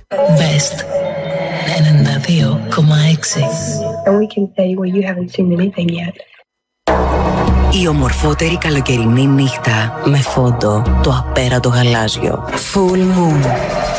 Best 92,6. And we can say, well, you haven't seen anything yet. Η ομορφότερη καλοκαιρινή νύχτα με φόντο το απέραντο γαλάζιο. Full Moon.